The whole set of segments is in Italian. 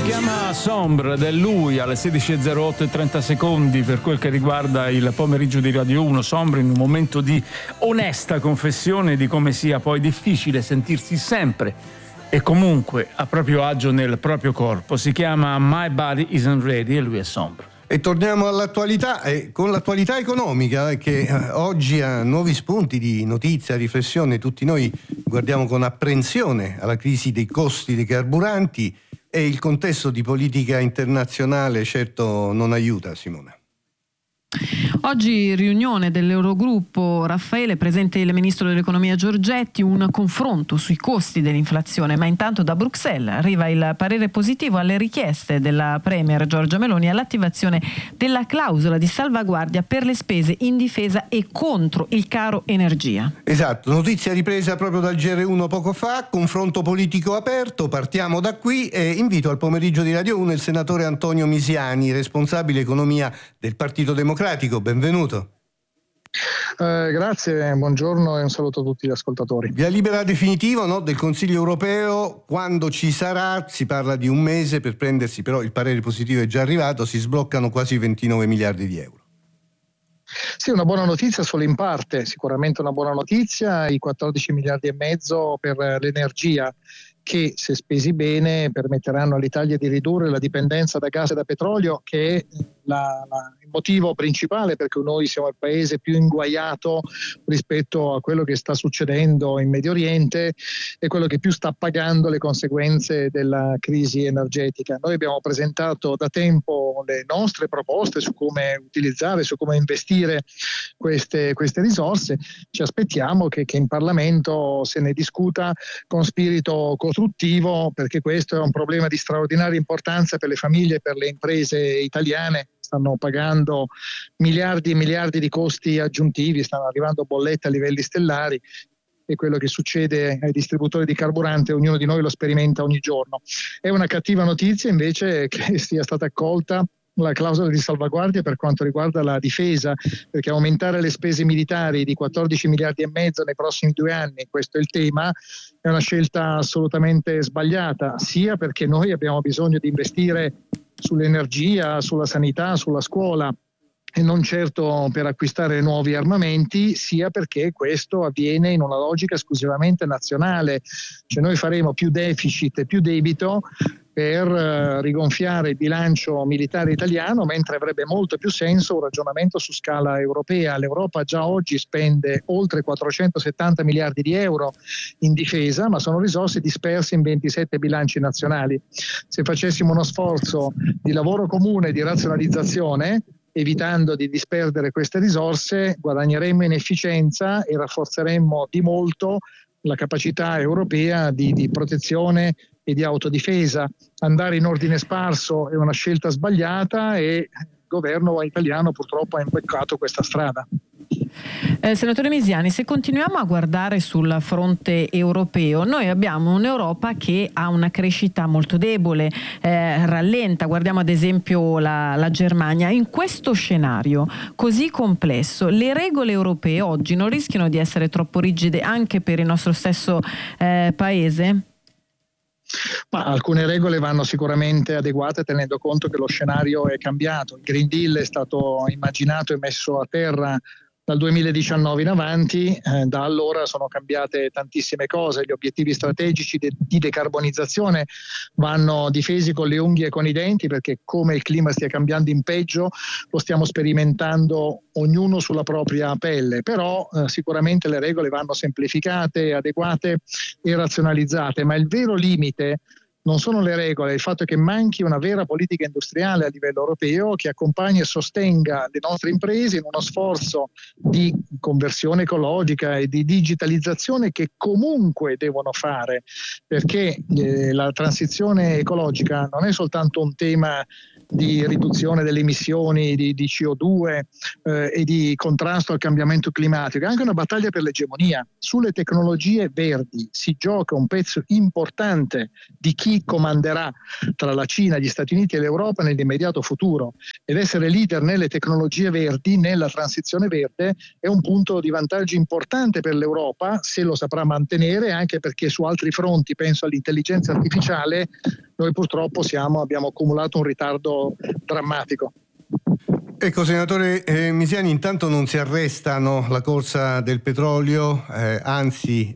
chiama Sombre, ed è lui alle 16:08 e 30 secondi per quel che riguarda il pomeriggio di Radio 1. Sombre in un momento di onesta confessione di come sia poi difficile sentirsi sempre e comunque a proprio agio nel proprio corpo. Si chiama My Body Isn't Ready e lui è Sombre. E torniamo all'attualità, con l'attualità economica che oggi ha nuovi spunti di notizia, riflessione. Tutti noi guardiamo con apprensione alla crisi dei costi dei carburanti e il contesto di politica internazionale certo non aiuta, Simona. Oggi riunione dell'Eurogruppo, Raffaele, presente il ministro dell'economia Giorgetti, un confronto sui costi dell'inflazione, ma intanto da Bruxelles arriva il parere positivo alle richieste della Premier Giorgia Meloni all'attivazione della clausola di salvaguardia per le spese in difesa e contro il caro energia. Esatto, notizia ripresa proprio dal GR1 poco fa, confronto politico aperto, partiamo da qui e invito al pomeriggio di Radio 1 il senatore Antonio Misiani, responsabile economia del Partito Democratico. Benvenuto. Grazie, buongiorno e un saluto a tutti gli ascoltatori. Via libera definitivo, no, del Consiglio europeo, quando ci sarà, si parla di un mese per prendersi, però il parere positivo è già arrivato, si sbloccano quasi 29 miliardi di euro. Sì, una buona notizia solo in parte, sicuramente una buona notizia, i 14 miliardi e mezzo per l'energia che, se spesi bene, permetteranno all'Italia di ridurre la dipendenza da gas e da petrolio, che è il motivo principale per cui noi siamo il paese più inguaiato rispetto a quello che sta succedendo in Medio Oriente e quello che più sta pagando le conseguenze della crisi energetica. Noi abbiamo presentato da tempo le nostre proposte su come utilizzare, su come investire queste risorse. Ci aspettiamo che in Parlamento se ne discuta con spirito costruttivo, perché questo è un problema di straordinaria importanza per le famiglie e per le imprese italiane. Stanno pagando miliardi e miliardi di costi aggiuntivi, stanno arrivando bollette a livelli stellari e quello che succede ai distributori di carburante ognuno di noi lo sperimenta ogni giorno. È una cattiva notizia invece che sia stata accolta la clausola di salvaguardia per quanto riguarda la difesa, perché aumentare le spese militari di 14 miliardi e mezzo nei prossimi 2 anni, questo è il tema, è una scelta assolutamente sbagliata, sia perché noi abbiamo bisogno di investire sull'energia, sulla sanità, sulla scuola e non certo per acquistare nuovi armamenti, sia perché questo avviene in una logica esclusivamente nazionale, cioè noi faremo più deficit e più debito per rigonfiare il bilancio militare italiano, mentre avrebbe molto più senso un ragionamento su scala europea. L'Europa già oggi spende oltre 470 miliardi di euro in difesa, ma sono risorse disperse in 27 bilanci nazionali. Se facessimo uno sforzo di lavoro comune, di razionalizzazione, evitando di disperdere queste risorse, guadagneremmo in efficienza e rafforzeremmo di molto la capacità europea di protezione e di autodifesa. Andare in ordine sparso è una scelta sbagliata e il governo italiano purtroppo ha imboccato questa strada. Senatore Misiani, se continuiamo a guardare sul fronte europeo, noi abbiamo un'Europa che ha una crescita molto debole, rallenta, guardiamo ad esempio la Germania. In questo scenario così complesso, le regole europee oggi non rischiano di essere troppo rigide anche per il nostro stesso paese? Ma alcune regole vanno sicuramente adeguate tenendo conto che lo scenario è cambiato. Il Green Deal è stato immaginato e messo a terra dal 2019 in avanti, da allora sono cambiate tantissime cose, gli obiettivi strategici di decarbonizzazione vanno difesi con le unghie e con i denti, perché come il clima stia cambiando in peggio lo stiamo sperimentando ognuno sulla propria pelle, però sicuramente le regole vanno semplificate, adeguate e razionalizzate, ma il vero limite non sono le regole, il fatto è che manchi una vera politica industriale a livello europeo che accompagni e sostenga le nostre imprese in uno sforzo di conversione ecologica e di digitalizzazione che comunque devono fare, perché la transizione ecologica non è soltanto un tema di riduzione delle emissioni di CO2 e di contrasto al cambiamento climatico, è anche una battaglia per l'egemonia. Sulle tecnologie verdi si gioca un pezzo importante di chi comanderà tra la Cina, gli Stati Uniti e l'Europa nell'immediato futuro, ed essere leader nelle tecnologie verdi, nella transizione verde, è un punto di vantaggio importante per l'Europa, se lo saprà mantenere, anche perché su altri fronti, penso all'intelligenza artificiale, noi purtroppo abbiamo accumulato un ritardo drammatico. Ecco, senatore Misiani, intanto non si arrestano la corsa del petrolio, anzi,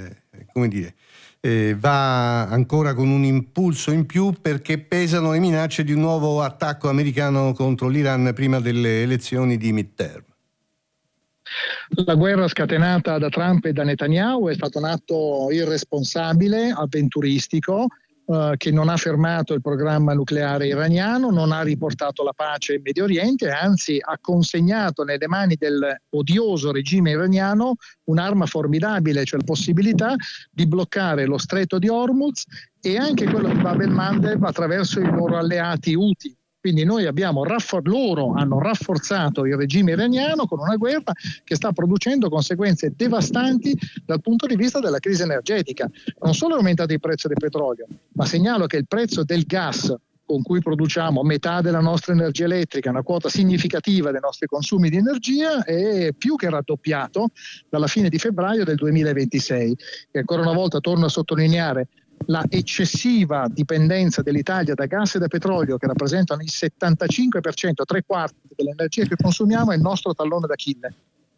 va ancora con un impulso in più, perché pesano le minacce di un nuovo attacco americano contro l'Iran prima delle elezioni di midterm. La guerra scatenata da Trump e da Netanyahu è stato un atto irresponsabile, avventuristico, che non ha fermato il programma nucleare iraniano, non ha riportato la pace in Medio Oriente, anzi ha consegnato nelle mani del odioso regime iraniano un'arma formidabile, cioè la possibilità di bloccare lo stretto di Hormuz e anche quello di Bab el-Mandeb attraverso i loro alleati Houthi. Quindi loro hanno rafforzato il regime iraniano con una guerra che sta producendo conseguenze devastanti dal punto di vista della crisi energetica. Non solo è aumentato il prezzo del petrolio, ma segnalo che il prezzo del gas, con cui produciamo metà della nostra energia elettrica, una quota significativa dei nostri consumi di energia, è più che raddoppiato dalla fine di febbraio del 2026. E ancora una volta torno a sottolineare la eccessiva dipendenza dell'Italia da gas e da petrolio, che rappresentano il 75%, 3/4 dell'energia che consumiamo, è il nostro tallone d'Achille.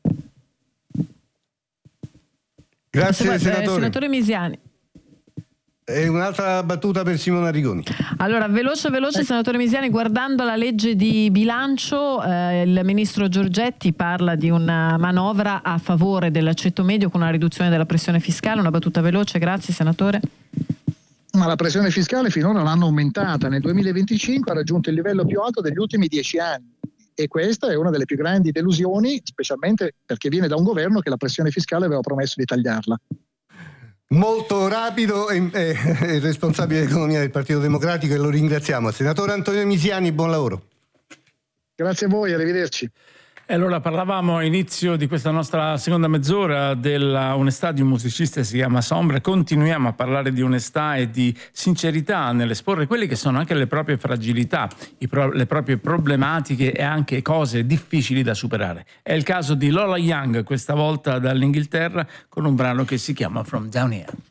Grazie, senatore Misiani. E un'altra battuta per Simona Arrigoni. Allora, veloce, senatore Misiani, guardando la legge di bilancio, il ministro Giorgetti parla di una manovra a favore del ceto medio con una riduzione della pressione fiscale. Una battuta veloce, grazie senatore. Ma la pressione fiscale finora l'hanno aumentata, nel 2025 ha raggiunto il livello più alto degli ultimi 10 anni. E questa è una delle più grandi delusioni, specialmente perché viene da un governo che la pressione fiscale aveva promesso di tagliarla. Molto rapido e responsabile dell'economia del Partito Democratico, e lo ringraziamo. Senatore Antonio Misiani, buon lavoro. Grazie a voi, arrivederci. E allora parlavamo all'inizio di questa nostra seconda mezz'ora della onestà di un musicista che si chiama Sombra. Continuiamo a parlare di onestà e di sincerità nell'esporre quelle che sono anche le proprie fragilità, le proprie problematiche e anche cose difficili da superare. È il caso di Lola Young, questa volta dall'Inghilterra, con un brano che si chiama From Down Here.